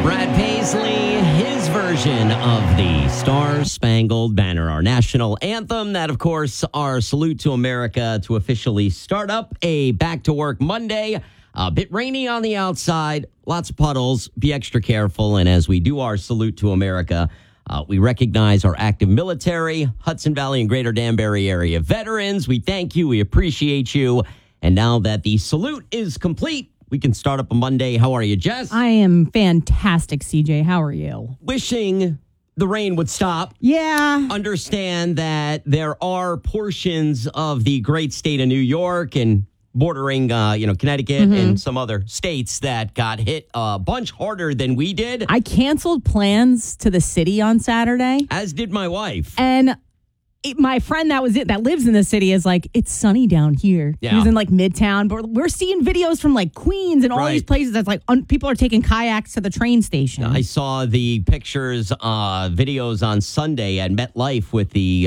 Brad Paisley, his version of the Star-Spangled Banner, our national anthem. That, of course, our salute to America to officially start up a back-to-work Monday. A bit rainy on the outside, lots of puddles. Be extra careful. And as we do our salute to America, we recognize our active military, Hudson Valley and Greater Danbury area veterans. We thank you. We appreciate you. And now that the salute is complete, we can start up a Monday. How are you, Jess? I am fantastic, CJ. How are you? Wishing the rain would stop. Yeah. Understand that there are portions of the great state of New York and bordering, Connecticut and some other states that got hit a bunch harder than we did. I canceled plans to the city on Saturday. As did my wife. And my friend that lives in the city is like, it's sunny down here. Yeah. He was in like Midtown, but we're seeing videos from like Queens and all these places that's like people are taking kayaks to the train station. I saw the pictures, videos on Sunday at MetLife with the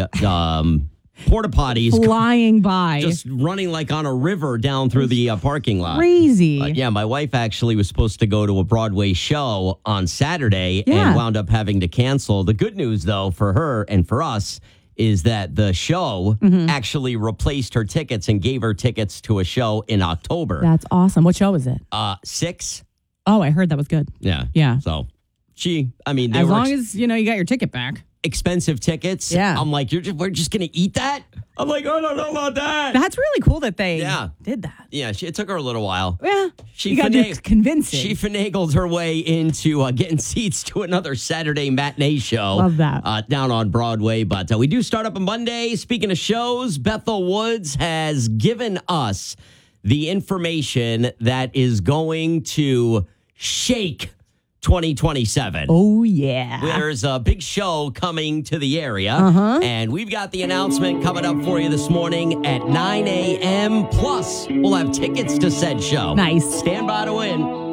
porta potties flying by, just running like on a river down through the parking lot. Crazy. Yeah, my wife actually was supposed to go to a Broadway show on Saturday and wound up having to cancel. The good news, though, for her and for us is that the show actually replaced her tickets and gave her tickets to a show in October. That's awesome. What show is it? 6. Oh, I heard that was good. Yeah. Yeah. So as long as you got your ticket back. Expensive tickets. Yeah. I'm like, we're just going to eat that? I'm like, I don't know about that. That's really cool that they did that. Yeah, it took her a little while. Yeah. You got to convince it. She finagled her way into getting seats to another Saturday matinee show. Love that. Down on Broadway. But we do start up on Monday. Speaking of shows, Bethel Woods has given us the information that is going to shake 2027. Oh, yeah. There's a big show coming to the area, and we've got the announcement coming up for you this morning at 9 a.m. Plus, we'll have tickets to said show. Nice. Stand by to win.